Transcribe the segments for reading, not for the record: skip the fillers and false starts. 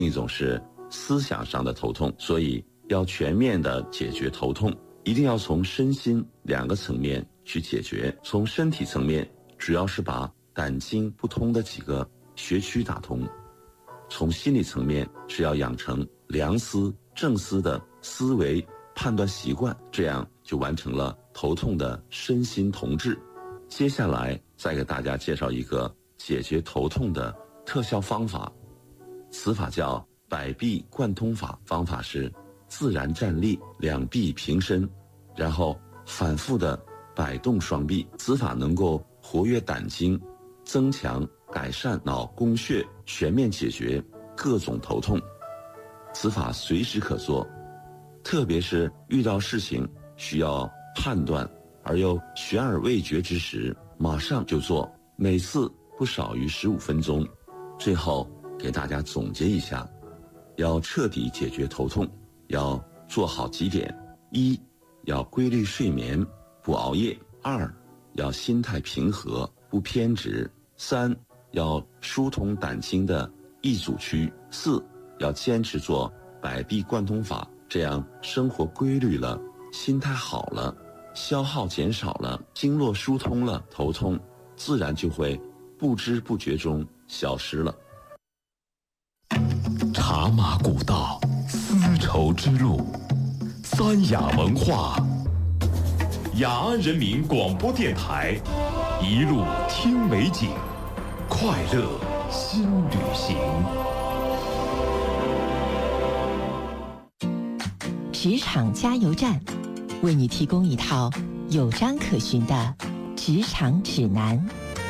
一种是思想上的头痛。所以要全面的解决头痛，一定要从身心两个层面去解决。从身体层面，主要是把胆经不通的几个穴区打通；从心理层面，是要养成良思正思的思维判断习惯，这样就完成了头痛的身心同治。接下来再给大家介绍一个解决头痛的特效方法，此法叫百臂贯通法。方法是自然站立，两臂平伸，然后反复的摆动双臂。此法能够活跃胆经，增强改善脑供血，全面解决各种头痛。此法随时可做，特别是遇到事情需要判断而又悬而未决之时，马上就做，每次不少于15分钟。最后给大家总结一下，要彻底解决头痛，要做好几点：一，要规律睡眠，不熬夜；二，要心态平和，不偏执；三，要疏通胆经的易阻区；四，要坚持做百臂贯通法，这样生活规律了，心态好了，消耗减少了，经络疏通了，头痛自然就会不知不觉中消失了。 茶马古道，丝绸之路，三雅文化，雅安人民广播电台，一路听美景，快乐新旅行。 职场加油站，为你提供一套有章可循的职场指南。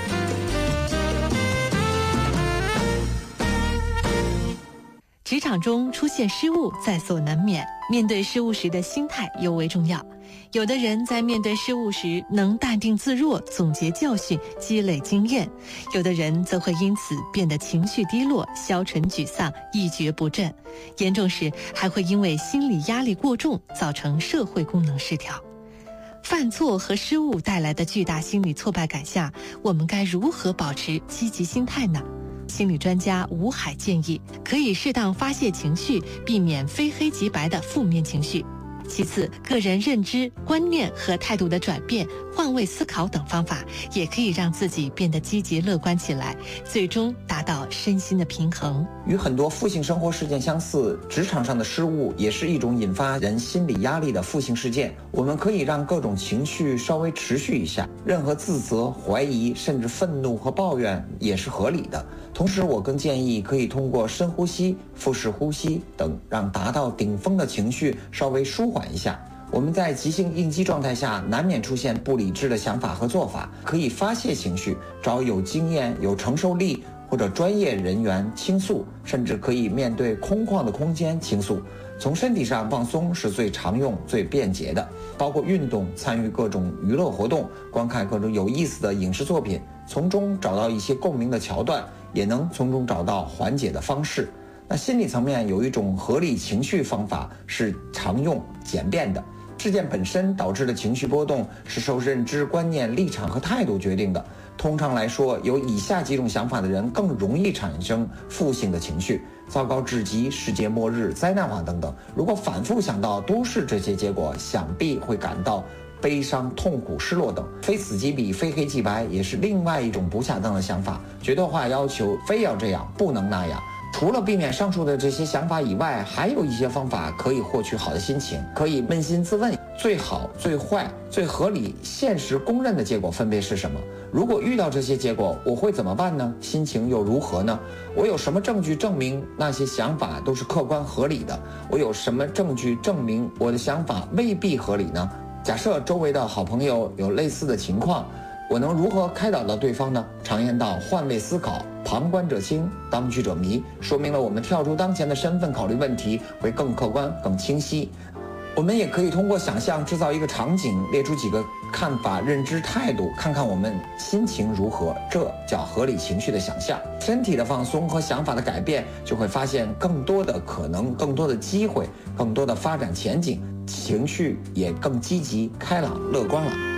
职场中出现失误在所难免，面对失误时的心态尤为重要。有的人在面对失误时能淡定自若，总结教训，积累经验；有的人则会因此变得情绪低落，消沉沮丧，一蹶不振。严重时还会因为心理压力过重，造成社会功能失调。犯错和失误带来的巨大心理挫败感下，我们该如何保持积极心态呢？心理专家吴海建议，可以适当发泄情绪，避免非黑即白的负面情绪。其次，个人认知、观念和态度的转变、换位思考等方法，也可以让自己变得积极乐观起来，最终达到身心的平衡。 与很多负性生活事件相似，职场上的失误也是一种引发人心理压力的负性事件。我们可以让各种情绪稍微持续一下，任何自责、怀疑，甚至愤怒和抱怨也是合理的。同时，我更建议可以通过深呼吸、腹式呼吸等，让达到顶峰的情绪稍微舒缓一下。我们在急性应激状态下，难免出现不理智的想法和做法，可以发泄情绪，找有经验、有承受力或者专业人员倾诉，甚至可以面对空旷的空间倾诉。从身体上放松是最常用、最便捷的，包括运动、参与各种娱乐活动、观看各种有意思的影视作品，从中找到一些共鸣的桥段，也能从中找到缓解的方式。那心理层面有一种合理情绪方法是常用、简便的。事件本身导致的情绪波动是受认知、观念、立场和态度决定的。通常来说，有以下几种想法的人更容易产生负性的情绪：糟糕至极、世界末日、灾难化等等。如果反复想到都是这些结果，想必会感到悲伤、痛苦、失落等。非此即彼、非黑即白也是另外一种不下当的想法，绝对化要求非要这样，不能那样。除了避免上述的这些想法以外，还有一些方法可以获取好的心情。可以扪心自问，最好、最坏、最合理、现实公认的结果分别是什么？如果遇到这些结果，我会怎么办呢？心情又如何呢？我有什么证据证明那些想法都是客观合理的？我有什么证据证明我的想法未必合理呢？假设周围的好朋友有类似的情况，我能如何开导到对方呢？常言道，换位思考，旁观者清，当局者迷，说明了我们跳出当前的身份考虑问题会更客观、更清晰。我们也可以通过想象制造一个场景，列出几个看法、认知、态度，看看我们心情如何，这叫合理情绪的想象。身体的放松和想法的改变，就会发现更多的可能、更多的机会、更多的发展前景，情绪也更积极、开朗、乐观了。